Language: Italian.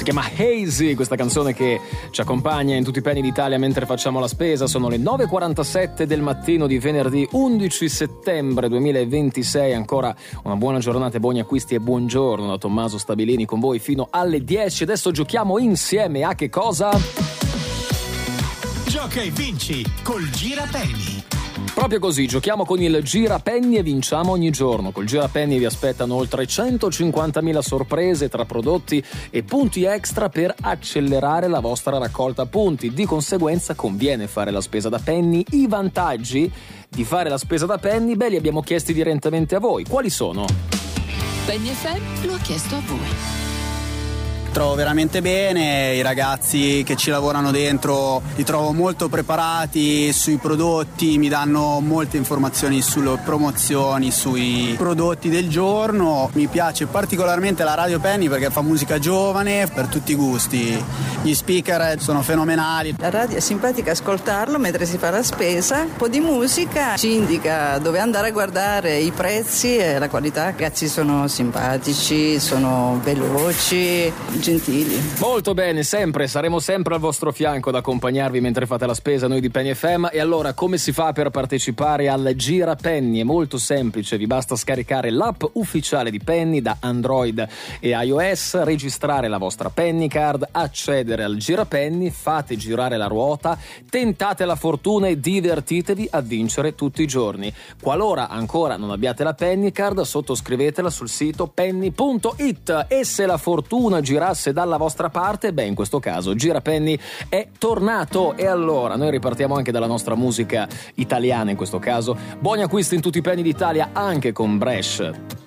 chiama Hazy, questa canzone che ci accompagna in tutti i penny d'Italia mentre facciamo la spesa. Sono le 9.47 del mattino di venerdì 11 settembre 2026. Ancora una buona giornata, buoni acquisti e buongiorno da Tommaso Stabilini con voi fino alle 10. Adesso giochiamo insieme a che cosa? Gioca e vinci col Girapenny. Proprio così, giochiamo con il Girapenny e vinciamo ogni giorno. Col Girapenny vi aspettano oltre 150.000 sorprese tra prodotti e punti extra per accelerare la vostra raccolta punti. Di conseguenza conviene fare la spesa da penny. I vantaggi di fare la spesa da penny, li abbiamo chiesti direttamente a voi. Quali sono? Penny FM lo ha chiesto a voi. Trovo veramente bene, i ragazzi che ci lavorano dentro li trovo molto preparati sui prodotti, mi danno molte informazioni sulle promozioni, sui prodotti del giorno. Mi piace particolarmente la Radio Penny perché fa musica giovane per tutti i gusti, gli speaker sono fenomenali. La radio è simpatica ascoltarlo mentre si fa la spesa, un po' di musica ci indica dove andare a guardare, i prezzi e la qualità. I ragazzi sono simpatici, sono veloci, gentili. Molto bene, saremo sempre al vostro fianco ad accompagnarvi mentre fate la spesa, noi di Penny FM. E allora, come si fa per partecipare al Girapenny? È molto semplice, vi basta scaricare l'app ufficiale di Penny da Android e iOS, registrare la vostra Penny Card, accedere al Girapenny, fate girare la ruota, tentate la fortuna e divertitevi a vincere tutti i giorni. Qualora ancora non abbiate la Penny Card, sottoscrivetela sul sito penny.it e se la fortuna girasse dalla vostra parte, in questo caso Girapenny è tornato. E allora noi ripartiamo anche dalla nostra musica italiana in questo caso. Buoni acquisti in tutti i penny d'Italia, anche con Bresh.